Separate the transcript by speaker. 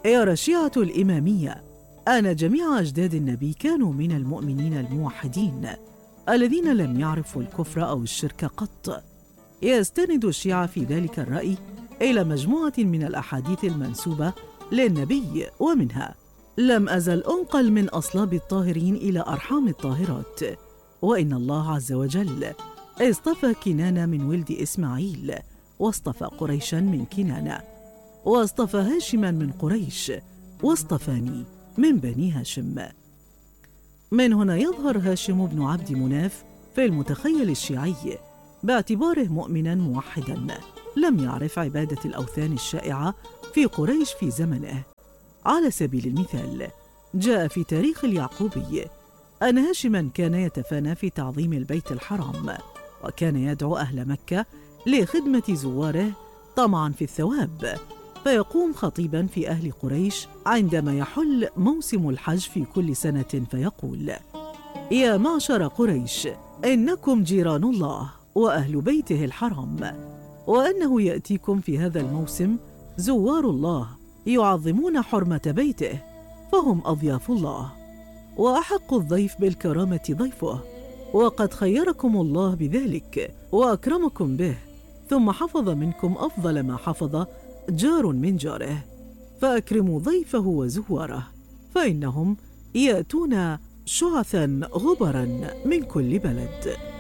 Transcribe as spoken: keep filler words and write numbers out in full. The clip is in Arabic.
Speaker 1: يرى الشيعة الإمامية أن جميع أجداد النبي كانوا من المؤمنين الموحدين الذين لم يعرفوا الكفر أو الشرك قط. يستند الشيعة في ذلك الرأي إلى مجموعة من الأحاديث المنسوبة للنبي، ومنها: لم أزل أنقل من أصلاب الطاهرين إلى أرحام الطاهرات، وإن الله عز وجل اصطفى كنانة من ولد إسماعيل، واصطفى قريشا من كنانة، واصطفى هاشما من قريش، واصطفاني من بني هاشم. من هنا يظهر هاشم بن عبد مناف في المتخيل الشيعي باعتباره مؤمنا موحدا لم يعرف عبادة الأوثان الشائعة في قريش في زمنه. على سبيل المثال، جاء في تاريخ اليعقوبي أن هاشما كان يتفانى في تعظيم البيت الحرام، وكان يدعو أهل مكة لخدمة زواره طمعا في الثواب، فيقوم خطيبا في أهل قريش عندما يحل موسم الحج في كل سنة فيقول: يا معشر قريش، إنكم جيران الله وأهل بيته الحرام، وأنه يأتيكم في هذا الموسم زوار الله يعظمون حرمة بيته، فهم أضياف الله، وأحق الضيف بالكرامة ضيفه، وقد خيركم الله بذلك وأكرمكم به، ثم حفظ منكم أفضل ما حفظ جار من جاره، فأكرموا ضيفه وزواره، فإنهم يأتون شعثا غبرا من كل بلد.